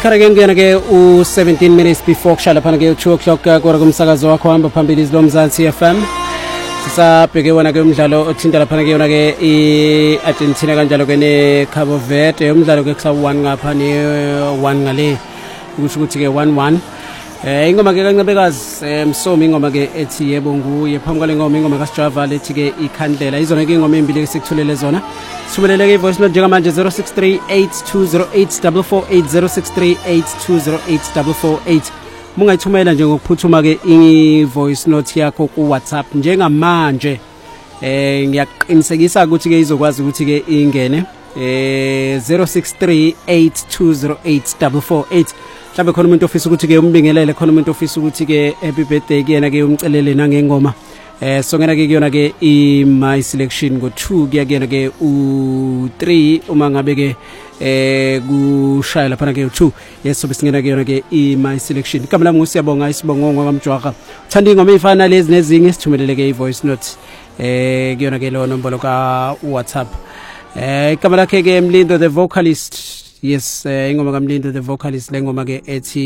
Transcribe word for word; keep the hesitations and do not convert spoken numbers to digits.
ikhara ke ngena ke u seventeen minutes before kushala phana ke two o'clock kora kumsakazo wakho hamba phambili izilo Mzansi F M. Sisabheke wona ke umdlalo othinta lapha ke yona ke iArgentina kanjalo ke ne Cabo Verde umdlalo ke kusa one ngapha ne one ngale ukusho ukuthi ke one one. Eh ingoma ke kancebekazi emsomi ingoma ke ethi yebo nguye phambi kwale ngoma ingoma kaSjava lethi ke ikhandlela izona ke ingoma embili ke sikuthulele zona. Sibelele ke voice note njengamanje zero six three eight two zero eight four four eight zero six three eight two zero eight four four eight. Mungayithumela nje ngokuphuthuma ke i voice note yakho ku WhatsApp njengamanje eh ngiyaqinisekisa ukuthi ke izokwazi ukuthi ke ingene eh zero six three eight two zero eight four four eight. Mhlawumbe khona umuntu ofisa ukuthi ke umbingelele khona umuntu ofisa ukuthi ke happy birthday kuyena ke umcelele nangengoma eh songena ke kuyona ke i my selection go two kuya kuyena ke u three uma ngabe ke eh kushaya lapha ke u two yes sobe singena ke yona ke i my selection igama lami ngusiyabonga isibongo ngokamjwaga uthanda ingoma ezifana lezi nezinye sithumelele ke i voice note eh kuyona ke lo nombolo ka WhatsApp eh igama lakhe ke Mlindo the vocalist yes ingoma kaMlindo the vocalist lengoma ke ethi